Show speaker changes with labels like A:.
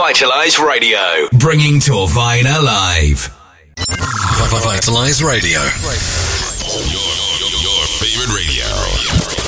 A: Vitalize Radio, bringing Torvine alive. Vitalize Radio, your favorite radio.